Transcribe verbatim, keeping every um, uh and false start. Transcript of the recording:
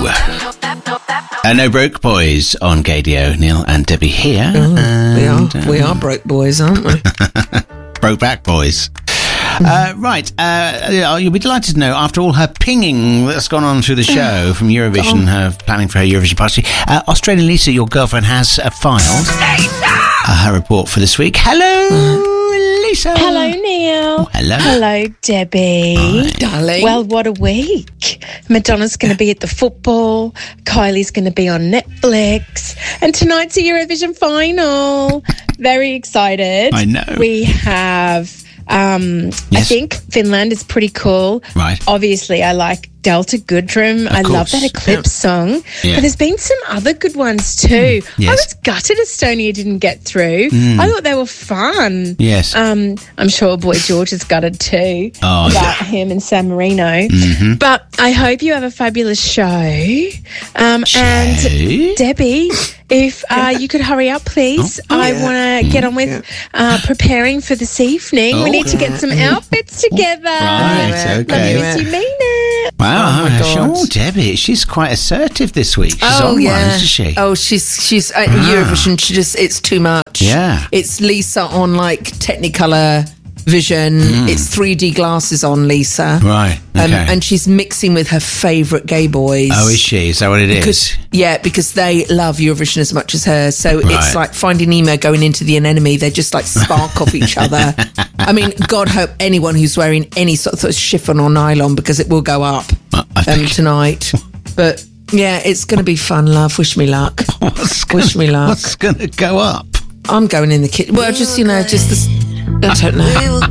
Uh, no Broke Boys on Gadio. Neil and Debbie here. Oh, and, we are. uh, We are broke boys, aren't we? Broke Back Boys. Uh, right, uh, you'll be delighted to know, after all her pinging that's gone on through the show from Eurovision, her planning for her Eurovision party, uh, Australian Lisa, your girlfriend, has uh, filed uh, her report for this week. Hello, Lisa. Hello, Neil. Oh, hello. Hello, Debbie. Hi. Darling. Well, what a week. Madonna's going to be at the football. Kylie's going to be on Netflix. And tonight's a Eurovision final. Very excited. I know. We have... Um, Yes. I think Finland is pretty cool. Right. Obviously, I like Delta Goodrum. I love course. that Eclipse song. Yeah. But there's been some other good ones too. Yes. I was gutted Estonia didn't get through. Mm. I thought they were fun. Yes. Um, I'm sure Boy George is gutted too Oh, about him and San Marino. Mm-hmm. But I hope you have a fabulous show. Um, and Show? Debbie, if uh, you could hurry up, please. Oh, I yeah. want to get on with uh, preparing for this evening. Oh, we need to get some outfits together. Right, Love okay. you as you mean it. Wow, Oh, my God. oh, Debbie, she's quite assertive this week. She's Oh on one, yeah. isn't she? Oh, she's she's at Eurovision. She just it's too much. Yeah. It's Lisa on like Technicolor Vision. It's three D glasses on Lisa. Right, Um, okay. and she's mixing with her favourite gay boys. Oh, is she? Is that what it is? Because, yeah, because they love Eurovision as much as her. So Right. it's like finding Nemo going into the anemone. They just like spark off each other. I mean, God help anyone who's wearing any sort of chiffon or nylon because it will go up I um, think- tonight. But yeah, it's going to be fun, love. Wish me luck. What's gonna, Wish me luck. What's going to go up? I'm going in the kitchen. Well, just, you know, just the... I don't know.